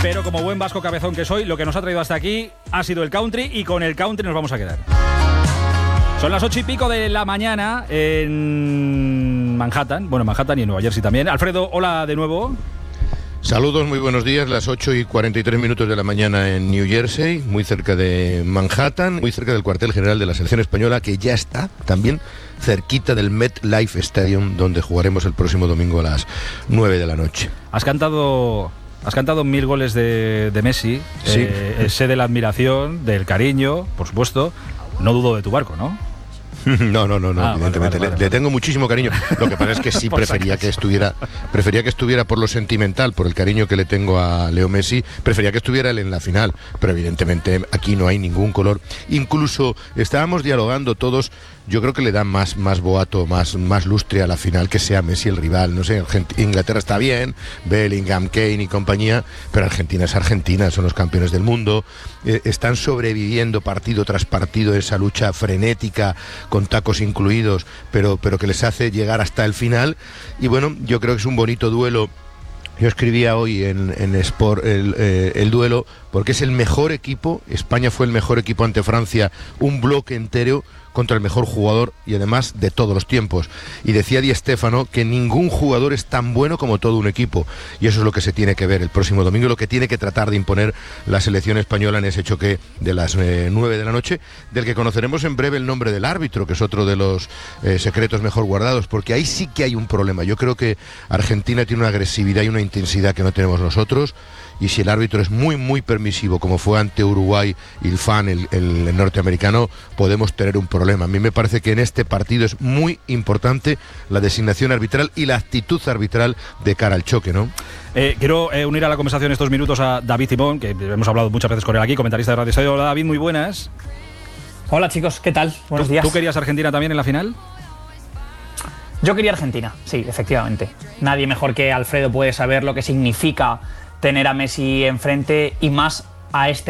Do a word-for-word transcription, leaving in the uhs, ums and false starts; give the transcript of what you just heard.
Pero como buen vasco cabezón que soy, lo que nos ha traído hasta aquí ha sido el country y con el country nos vamos a quedar. Son las ocho y pico de la mañana en Manhattan, bueno, Manhattan y en Nueva Jersey también. Alfredo, hola de nuevo. Saludos, muy buenos días, las ocho y cuarenta y tres minutos de la mañana en New Jersey, muy cerca de Manhattan, muy cerca del cuartel general de la selección española, que ya está también cerquita del MetLife Stadium, donde jugaremos el próximo domingo a las nueve de la noche. Has cantado... Has cantado mil goles de, de Messi, sí. eh, sé de la admiración, del cariño, por supuesto. No dudo de tu barco, ¿no? No, no, no, no ah, evidentemente. vale, vale, le, vale. le tengo muchísimo cariño. Lo que pasa es que sí prefería que estuviera, prefería que estuviera por lo sentimental, por el cariño que le tengo a Leo Messi, prefería que estuviera él en la final, pero evidentemente aquí no hay ningún color. Incluso estábamos dialogando todos, yo creo que le dan más, más boato, más, más lustre a la final que sea Messi el rival. No sé, Inglaterra está bien, Bellingham, Kane y compañía, pero Argentina es Argentina, son los campeones del mundo, eh, están sobreviviendo partido tras partido esa lucha frenética, con tacos incluidos, pero, pero que les hace llegar hasta el final. Y bueno, yo creo que es un bonito duelo. Yo escribía hoy en, en Sport el, eh, el duelo, porque es el mejor equipo. España fue el mejor equipo ante Francia, un bloque entero contra el mejor jugador y además de todos los tiempos. Y decía Di Stéfano que ningún jugador es tan bueno como todo un equipo, y eso es lo que se tiene que ver el próximo domingo, lo que tiene que tratar de imponer la selección española en ese choque de las eh, nueve de la noche, del que conoceremos en breve el nombre del árbitro, que es otro de los eh, secretos mejor guardados, porque ahí sí que hay un problema. Yo creo que Argentina tiene una agresividad y una intensidad que no tenemos nosotros, y si el árbitro es muy muy permisivo, como fue ante Uruguay y el fan, el, el, el norteamericano, podemos tener un problema. A mí me parece que en este partido es muy importante la designación arbitral y la actitud arbitral de cara al choque, ¿no? Eh, quiero eh, unir a la conversación estos minutos a David Simón, que hemos hablado muchas veces con él aquí, comentarista de Radio Estadio. Hola David, muy buenas. Hola chicos, ¿qué tal? Buenos ¿Tú, días. ¿Tú querías Argentina también en la final? Yo quería Argentina, sí, efectivamente. Nadie mejor que Alfredo puede saber lo que significa tener a Messi enfrente y más a este